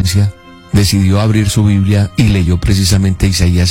experiencia, decidió abrir su Biblia y leyó precisamente Isaías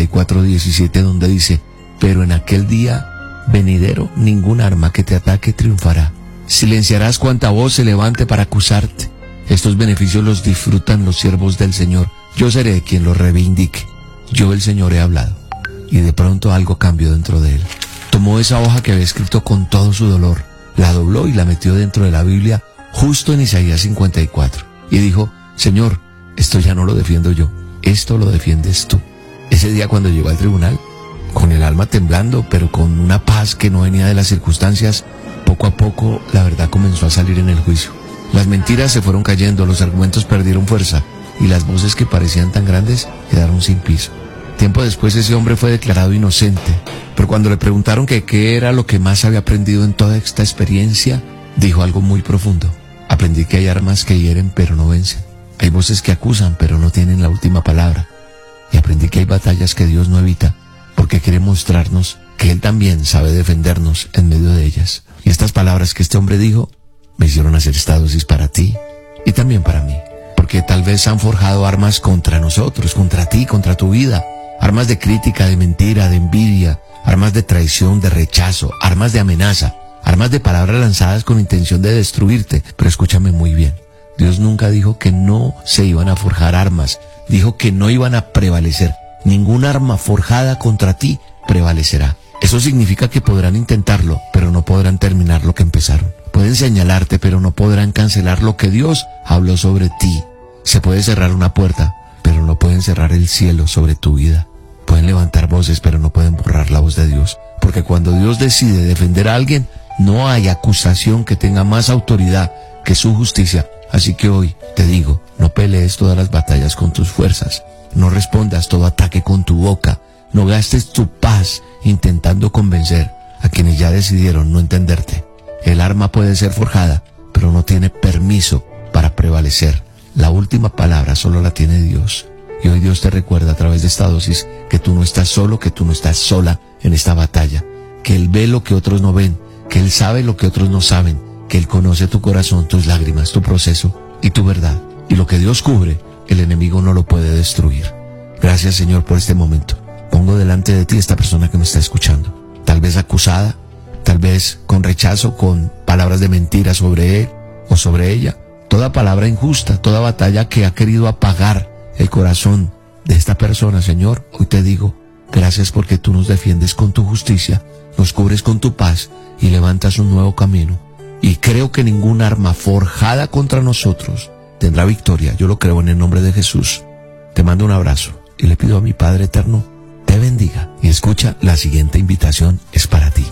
54:17, donde dice: pero en aquel día venidero ningún arma que te ataque triunfará. Silenciarás cuanta voz se levante para acusarte. Estos beneficios los disfrutan los siervos del Señor. Yo seré quien los reivindique. Yo, el Señor, he hablado. Y de pronto algo cambió dentro de él. Tomó esa hoja que había escrito con todo su dolor, la dobló y la metió dentro de la Biblia, justo en Isaías 54. Y dijo: Señor, esto ya no lo defiendo yo, esto lo defiendes tú. Ese día, cuando llegó al tribunal, con el alma temblando, pero con una paz que no venía de las circunstancias, poco a poco la verdad comenzó a salir en el juicio. Las mentiras se fueron cayendo, los argumentos perdieron fuerza, y las voces que parecían tan grandes quedaron sin piso. Tiempo después ese hombre fue declarado inocente, pero cuando le preguntaron que qué era lo que más había aprendido en toda esta experiencia, dijo algo muy profundo: aprendí que hay armas que hieren pero no vencen, hay voces que acusan pero no tienen la última palabra, y aprendí que hay batallas que Dios no evita, porque quiere mostrarnos que Él también sabe defendernos en medio de ellas. Y estas palabras que este hombre dijo me hicieron hacer esta dosis para ti y también para mí, porque tal vez han forjado armas contra nosotros, contra ti, contra tu vida, armas de crítica, de mentira, de envidia, armas de traición, de rechazo, armas de amenaza, armas de palabras lanzadas con intención de destruirte. Pero escúchame muy bien, Dios nunca dijo que no se iban a forjar armas, dijo que no iban a prevalecer. Ningún arma forjada contra ti prevalecerá. Eso significa que podrán intentarlo, pero no podrán terminar lo que empezaron. Pueden señalarte, pero no podrán cancelar lo que Dios habló sobre ti. Se puede cerrar una puerta, pero no pueden cerrar el cielo sobre tu vida. Pueden levantar voces, pero no pueden borrar la voz de Dios. Porque cuando Dios decide defender a alguien, no hay acusación que tenga más autoridad que su justicia. Así que hoy te digo, no pelees todas las batallas con tus fuerzas. No respondas todo ataque con tu boca. No gastes tu paz intentando convencer a quienes ya decidieron no entenderte. El arma puede ser forjada, pero no tiene permiso para prevalecer. La última palabra solo la tiene Dios. Y hoy Dios te recuerda a través de esta dosis que tú no estás solo, que tú no estás sola en esta batalla. Que Él ve lo que otros no ven, que Él sabe lo que otros no saben, que Él conoce tu corazón, tus lágrimas, tu proceso y tu verdad. Y lo que Dios cubre, el enemigo no lo puede destruir. Gracias, Señor, por este momento. Pongo delante de ti esta persona que me está escuchando, tal vez acusada, tal vez con rechazo, con palabras de mentira sobre él o sobre ella. Toda palabra injusta, toda batalla que ha querido apagar el corazón de esta persona, Señor, hoy te digo, gracias porque tú nos defiendes con tu justicia, nos cubres con tu paz y levantas un nuevo camino. Y creo que ningún arma forjada contra nosotros tendrá victoria. Yo lo creo en el nombre de Jesús. Te mando un abrazo y le pido a mi Padre eterno te bendiga. Y escucha, la siguiente invitación es para ti.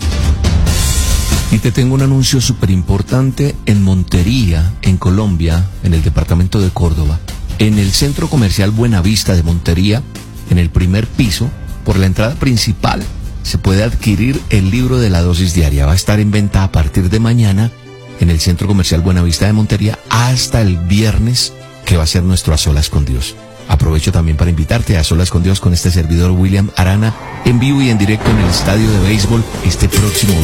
Y te tengo un anuncio súper importante en Montería, en Colombia, en el departamento de Córdoba. En el centro comercial Buenavista de Montería, en el primer piso, por la entrada principal, se puede adquirir el libro de la dosis diaria. Va a estar en venta a partir de mañana en el centro comercial Buenavista de Montería hasta el viernes, que va a ser nuestro A Solas con Dios. Aprovecho también para invitarte a Solas con Dios con este servidor William Arana, en vivo y en directo en el estadio de béisbol este próximo